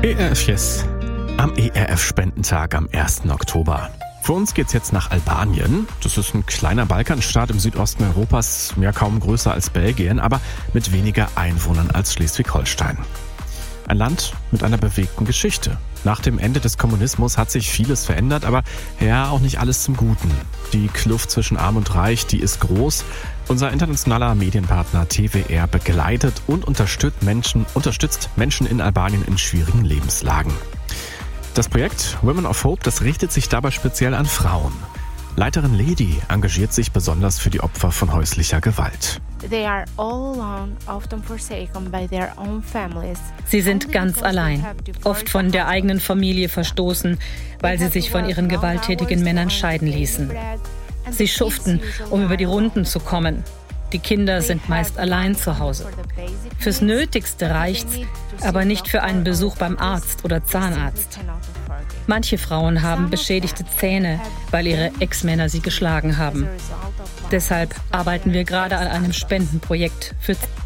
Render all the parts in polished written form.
ERF Yes. Am ERF-Spendentag am 1. Oktober. Für uns geht's jetzt nach Albanien. Das ist ein kleiner Balkanstaat im Südosten Europas, ja kaum größer als Belgien, aber mit weniger Einwohnern als Schleswig-Holstein. Ein Land mit einer bewegten Geschichte. Nach dem Ende des Kommunismus hat sich vieles verändert, aber ja, auch nicht alles zum Guten. Die Kluft zwischen Arm und Reich, die ist groß. Unser internationaler Medienpartner TVR begleitet und unterstützt Menschen in Albanien in schwierigen Lebenslagen. Das Projekt Women of Hope, das richtet sich dabei speziell an Frauen. Leiterin Ledi engagiert sich besonders für die Opfer von häuslicher Gewalt. Sie sind ganz allein, oft von der eigenen Familie verstoßen, weil sie sich von ihren gewalttätigen Männern scheiden ließen. Sie schuften, um über die Runden zu kommen. Die Kinder sind meist allein zu Hause. Fürs Nötigste reicht's, aber nicht für einen Besuch beim Arzt oder Zahnarzt. Manche Frauen haben beschädigte Zähne, weil ihre Ex-Männer sie geschlagen haben. Deshalb arbeiten wir gerade an einem Spendenprojekt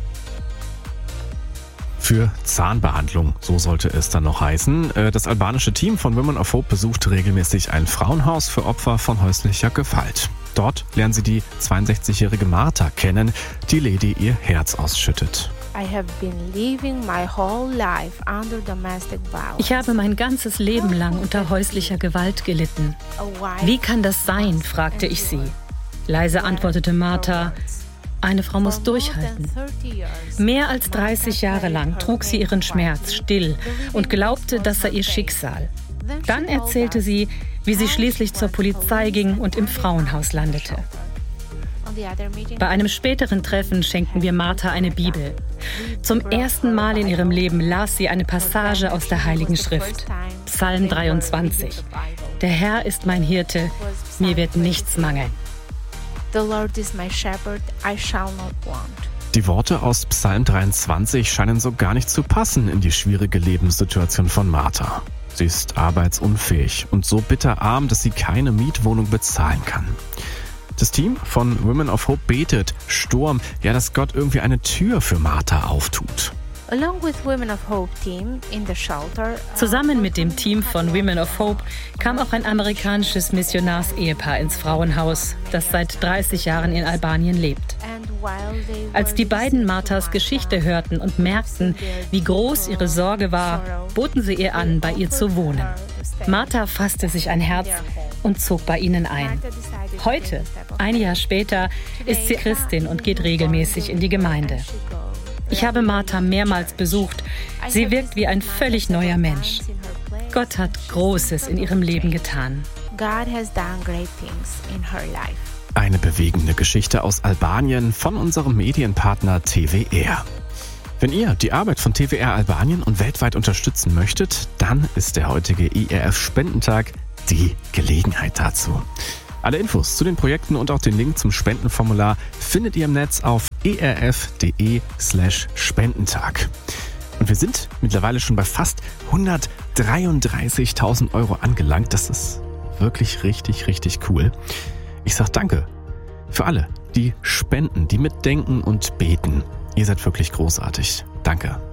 für Zahnbehandlung, so sollte es dann noch heißen. Das albanische Team von Women of Hope besucht regelmäßig ein Frauenhaus für Opfer von häuslicher Gewalt. Dort lernen sie die 62-jährige Martha kennen, die Ledi ihr Herz ausschüttet. Ich habe mein ganzes Leben lang unter häuslicher Gewalt gelitten. Wie kann das sein, fragte ich sie. Leise antwortete Martha: Eine Frau muss durchhalten. Mehr als 30 Jahre lang trug sie ihren Schmerz still und glaubte, das sei ihr Schicksal. Dann erzählte sie, wie sie schließlich zur Polizei ging und im Frauenhaus landete. Bei einem späteren Treffen schenkten wir Martha eine Bibel. Zum ersten Mal in ihrem Leben las sie eine Passage aus der Heiligen Schrift. Psalm 23. Der Herr ist mein Hirte, mir wird nichts mangeln. The Lord is my shepherd, I shall not want. Die Worte aus Psalm 23 scheinen so gar nicht zu passen in die schwierige Lebenssituation von Martha. Sie ist arbeitsunfähig und so bitterarm, dass sie keine Mietwohnung bezahlen kann. Das Team von Women of Hope betet, Sturm, ja, dass Gott irgendwie eine Tür für Martha auftut. Zusammen mit dem Team von Women of Hope kam auch ein amerikanisches Missionarsehepaar ins Frauenhaus, das seit 30 Jahren in Albanien lebt. Als die beiden Marthas Geschichte hörten und merkten, wie groß ihre Sorge war, boten sie ihr an, bei ihr zu wohnen. Martha fasste sich ein Herz und zog bei ihnen ein. Heute, ein Jahr später, ist sie Christin und geht regelmäßig in die Gemeinde. Ich habe Martha mehrmals besucht. Sie wirkt wie ein völlig neuer Mensch. Gott hat Großes in ihrem Leben getan. Eine bewegende Geschichte aus Albanien von unserem Medienpartner TVR. Wenn ihr die Arbeit von TVR Albanien und weltweit unterstützen möchtet, dann ist der heutige ERF-Spendentag die Gelegenheit dazu. Alle Infos zu den Projekten und auch den Link zum Spendenformular findet ihr im Netz auf erf.de/Spendentag. Und wir sind mittlerweile schon bei fast 133.000 Euro angelangt. Das ist wirklich richtig, richtig cool. Ich sag danke für alle, die spenden, die mitdenken und beten. Ihr seid wirklich großartig. Danke.